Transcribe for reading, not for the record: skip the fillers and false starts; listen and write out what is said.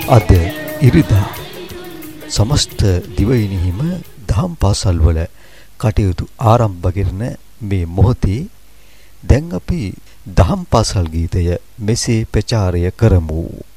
අද ඉරිදා සමස්ත දිවයිනෙහිම දහම් පාසල් වල කටයුතු ආරම්භ කරන මේ මොහොතේ දැන් අපි දහම් පාසල් ගීතය මෙසේ ප්‍රචාරය කරමු.